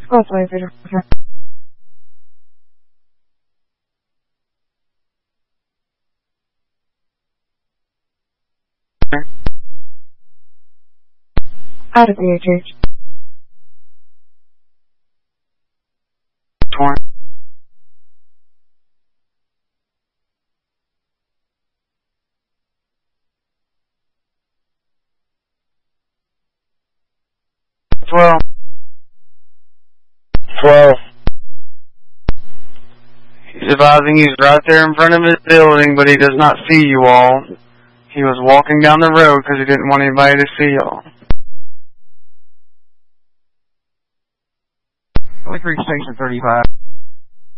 Later. Out of the church. Torn. Well. 12. He's advising he's right there in front of his building, but he does not see you all. He was walking down the road because he didn't want anybody to see y'all. Liquor Station 35.